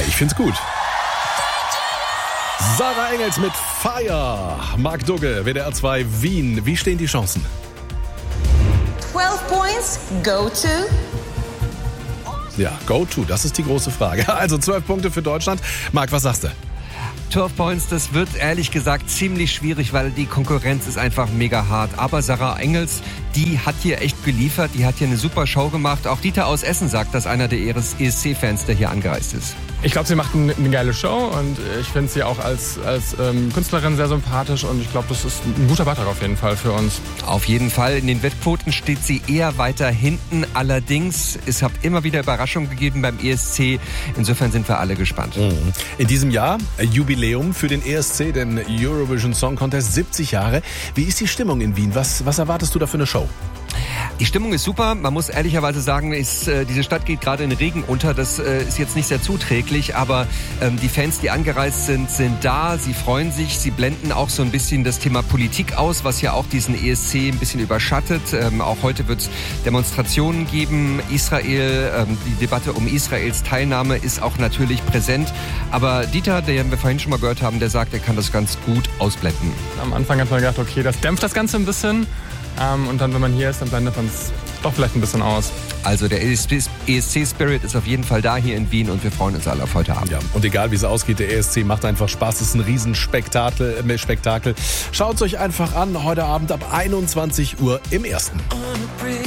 Ich find's gut. Sarah Engels mit Fire. Marc Dugge, WDR 2 Wien. Wie stehen die Chancen? 12 points, go to... Ja, go to, das ist die große Frage. Also 12 Punkte für Deutschland. Marc, was sagst du? 12 Points, das wird ehrlich gesagt ziemlich schwierig, weil die Konkurrenz ist einfach mega hart. Aber Sarah Engels, die hat hier echt geliefert, die hat hier eine super Show gemacht. Auch Dieter aus Essen sagt, dass einer der ESC-Fans, der hier angereist ist. Ich glaube, sie macht eine geile Show und ich finde sie auch als Künstlerin sehr sympathisch und ich glaube, das ist ein guter Beitrag auf jeden Fall für uns. Auf jeden Fall. In den Wettquoten steht sie eher weiter hinten. Allerdings, es hat immer wieder Überraschungen gegeben beim ESC. Insofern sind wir alle gespannt. In diesem Jahr Jubiläum für den ESC, den Eurovision Song Contest, 70 Jahre. Wie ist die Stimmung in Wien? Was erwartest du da für eine Show? Die Stimmung ist super. Man muss ehrlicherweise sagen, diese Stadt geht gerade in Regen unter. Das ist jetzt nicht sehr zuträglich, aber die Fans, die angereist sind, sind da. Sie freuen sich. Sie blenden auch so ein bisschen das Thema Politik aus, was ja auch diesen ESC ein bisschen überschattet. Auch heute wird es Demonstrationen geben. Israel, die Debatte um Israels Teilnahme ist auch natürlich präsent. Aber Dieter, den wir vorhin schon mal gehört haben, der sagt, er kann das ganz gut ausblenden. Am Anfang hat man gedacht, okay, das dämpft das Ganze ein bisschen. Und dann, wenn man hier ist, dann blendet man es doch vielleicht ein bisschen aus. Also der ESC-Spirit ist auf jeden Fall da hier in Wien und wir freuen uns alle auf heute Abend. Ja, und egal wie es ausgeht, der ESC macht einfach Spaß. Es ist ein Riesenspektakel. Schaut es euch einfach an, heute Abend ab 21 Uhr im Ersten.